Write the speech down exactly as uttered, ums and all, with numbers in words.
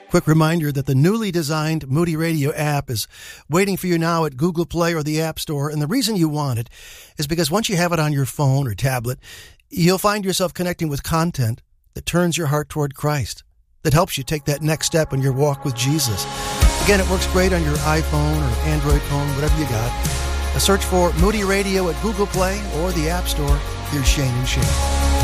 Quick reminder that the newly designed Moody Radio app is waiting for you now at Google Play or the App Store. And the reason you want it is because once you have it on your phone or tablet, you'll find yourself connecting with content that turns your heart toward Christ, that helps you take that next step in your walk with Jesus. Again, it works great on your iPhone or Android phone, whatever you got. A search for Moody Radio at Google Play or the App Store. Here's Shane and Shane.